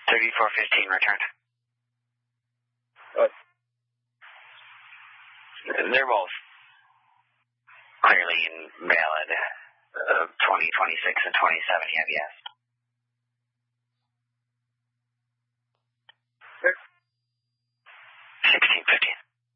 3415 returned. What? They're both clearly invalid. 20, 26, and 27 you have yes.